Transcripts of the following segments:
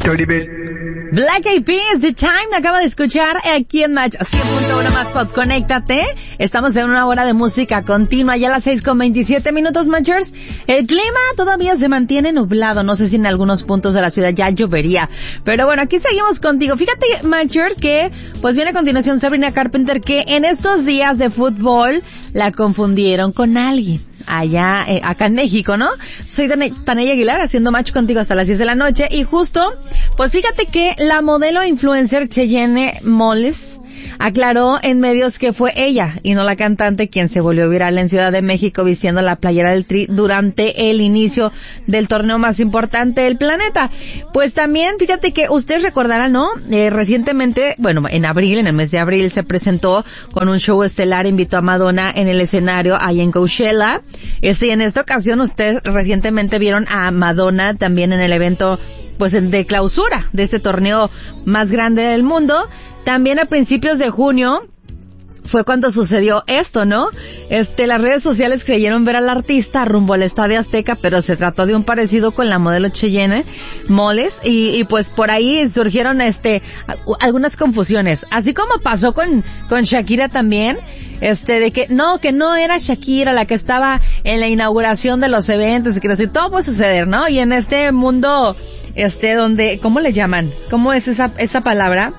Dirty bit. Black Eyed Peas, The Time, acaba de escuchar aquí en Match 100.1 más pop. Conéctate. Estamos en una hora de música continua, ya a las 6:27 Matchers. El clima todavía se mantiene nublado. No sé si en algunos puntos de la ciudad ya llovería. Pero bueno, aquí seguimos contigo. Fíjate, Matchers, que pues viene a continuación Sabrina Carpenter, que en estos días de fútbol la confundieron con alguien. Allá, acá en México, ¿no? Soy Tanaya Aguilar, haciendo match contigo hasta las 10 de la noche. Y justo, pues fíjate que la modelo influencer Cheyenne Moles aclaró en medios que fue ella y no la cantante quien se volvió viral en Ciudad de México vistiendo la playera del Tri durante el inicio del torneo más importante del planeta. Pues también, fíjate que ustedes recordarán, ¿no? Recientemente, bueno, en el mes de abril se presentó con un show estelar, invitó a Madonna en el escenario ahí en Coachella. Y en esta ocasión ustedes recientemente vieron a Madonna también en el evento pues de clausura de este torneo más grande del mundo. También a principios de junio fue cuando sucedió esto, ¿no? Las redes sociales creyeron ver al artista rumbo al Estadio Azteca, pero se trató de un parecido con la modelo Cheyenne Moles y pues por ahí surgieron algunas confusiones, así como pasó con Shakira también, de que no era Shakira la que estaba en la inauguración de los eventos, y que así todo puede suceder, ¿no? Y en este mundo donde, ¿cómo le llaman? ¿Cómo es esa palabra?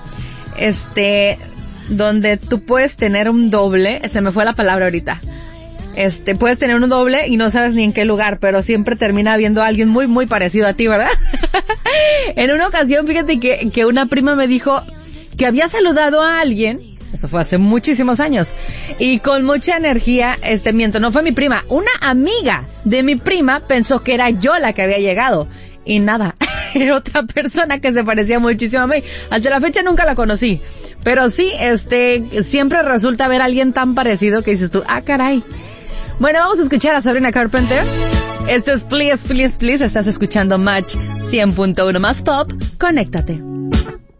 Donde tú puedes tener un doble, se me fue la palabra ahorita. Puedes tener un doble y no sabes ni en qué lugar, pero siempre termina viendo a alguien muy, muy parecido a ti, ¿verdad? En una ocasión, fíjate que una prima me dijo que había saludado a alguien, eso fue hace muchísimos años, y con mucha energía, miento, no fue mi prima, una amiga de mi prima pensó que era yo la que había llegado. Y nada, era otra persona que se parecía muchísimo a mí. Hasta la fecha nunca la conocí. Pero sí, siempre resulta ver a alguien tan parecido que dices tú, ah, caray. Bueno, vamos a escuchar a Sabrina Carpenter. Esto es Please, Please, Please. Estás escuchando Match 100.1 más pop. Conéctate.